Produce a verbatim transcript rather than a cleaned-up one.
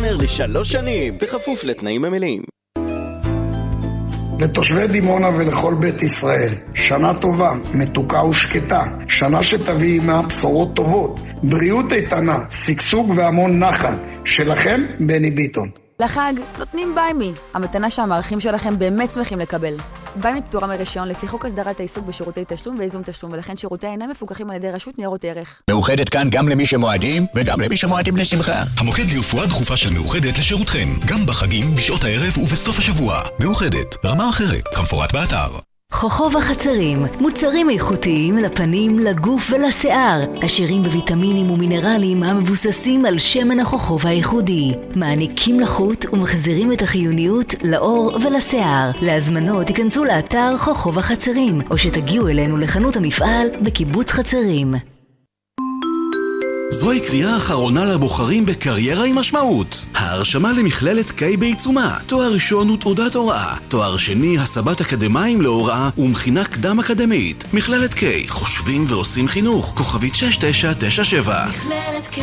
יישמר לשלוש שנים, בכפוף לתנאים המלאים. לתושבי דימונה ולכל בית ישראל, שנה טובה, מתוקה ושקטה, שנה שתביא עימה בשורות טובות, בריאות איתנה, שגשוג והמון נחת. שלכם, בני ביטון. לחג נותנים ביימי, המתנה שהמערכים שלכם באמת שמחים לקבל. ביימי פטורה מרישיון לפי חוק הסדרת העיסוק בשירותי תשלום ואיזון תשלום, ולכן שירותי אינם מפוקחים על ידי רשות ניירות ערך. מאוחדת כאן גם למי שמועדים וגם למי שמועדים לשמחה. המוקד לרפואה דחופה של מאוחדת לשירותכם, גם בחגים, בשעות הערב ובסוף השבוע. מאוחדת, רמה אחרת, כמפורט באתר. חוכוב החצרים, מוצרים איכותיים לפנים, לגוף ולשיער, עשירים בוויטמינים ומינרלים המבוססים על שמן החוכוב הייחודי, מעניקים לחות ומחזירים את החיוניות לאור ולשיער. להזמנות תיכנסו לאתר חוכוב החצרים, או שתגיעו אלינו לחנות המפעל בקיבוץ חצרים. זוהי קריאה אחרונה לבוחרים בקריירה עם משמעות. ההרשמה למכללת קיי בעיצומה. תואר ראשון ותעודת הוראה. תואר שני הסבת אקדמיים להוראה ומכינה קדם אקדמית. מכללת קיי, חושבים ועושים חינוך. כוכבית שש תשע תשע שבע. מכללת קיי.